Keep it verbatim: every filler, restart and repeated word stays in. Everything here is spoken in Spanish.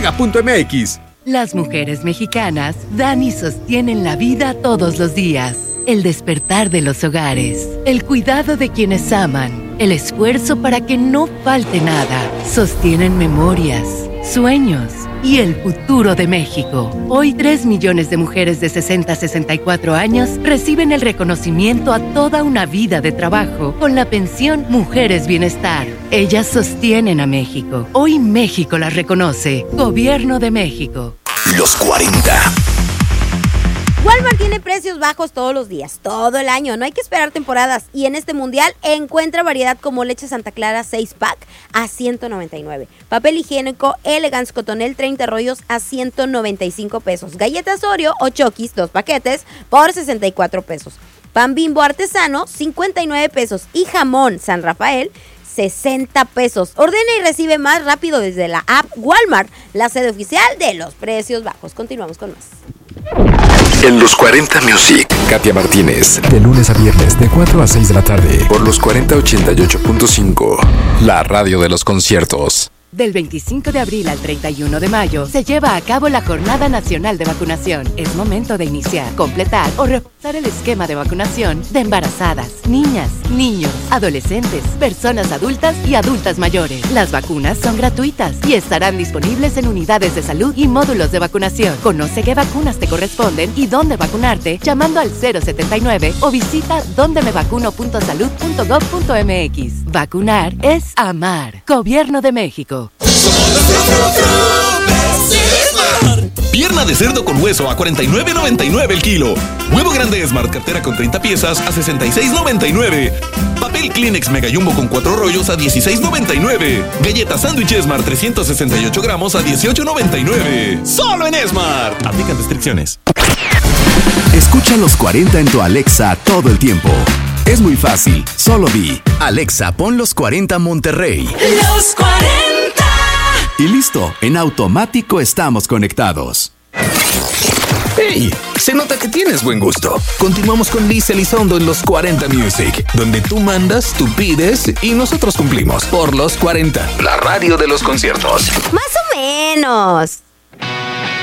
Azteca punto m x. Las mujeres mexicanas dan y sostienen la vida todos los días. El despertar de los hogares, el cuidado de quienes aman, el esfuerzo para que no falte nada. Sostienen memorias, sueños y el futuro de México. Hoy tres millones de mujeres de sesenta a sesenta y cuatro años reciben el reconocimiento a toda una vida de trabajo con la pensión Mujeres Bienestar. Ellas sostienen a México. Hoy México las reconoce. Gobierno de México. Los cuarenta. Walmart tiene precios bajos todos los días, todo el año, no hay que esperar temporadas. Y en este mundial encuentra variedad como leche Santa Clara seis pack a ciento noventa y nueve. Papel higiénico Elegance Cotonel treinta rollos a ciento noventa y cinco pesos. Galletas Oreo o Chokis, dos paquetes por sesenta y cuatro pesos. Pan Bimbo artesano, cincuenta y nueve pesos. Y jamón San Rafael, sesenta pesos. Ordena y recibe más rápido desde la app Walmart, la sede oficial de los precios bajos. Continuamos con más. En los cuarenta Music, Katia Martínez, de lunes a viernes de cuatro a seis de la tarde, por los cuarenta ochenta y ocho punto cinco, la radio de los conciertos. Del veinticinco de abril al treinta y uno de mayo se lleva a cabo la Jornada Nacional de Vacunación. Es momento de iniciar, completar o reforzar el esquema de vacunación de embarazadas, niñas, niños, adolescentes, personas adultas y adultas mayores. Las vacunas son gratuitas y estarán disponibles en unidades de salud y módulos de vacunación. Conoce qué vacunas te corresponden y dónde vacunarte llamando al cero setenta y nueve o visita donde me vacuno punto salud punto gov punto m x. Vacunar es amar. Gobierno de México. Pierna de cerdo con hueso a cuarenta y nueve noventa y nueve el kilo. Huevo grande Smart cartera con treinta piezas a sesenta y seis noventa y nueve. Papel Kleenex Mega Jumbo con cuatro rollos a dieciséis noventa y nueve. Galleta Sándwich Smart trescientos sesenta y ocho gramos a dieciocho noventa y nueve. Solo en Smart. Aplican restricciones. Escucha los cuarenta en tu Alexa todo el tiempo. Es muy fácil, solo di Alexa, pon los cuarenta Monterrey. Los cuarenta. Y listo, en automático estamos conectados. ¡Hey! Se nota que tienes buen gusto. Continuamos con Liz Elizondo en los cuarenta Music, donde tú mandas, tú pides y nosotros cumplimos. Por los cuarenta, la radio de los conciertos. Más o menos.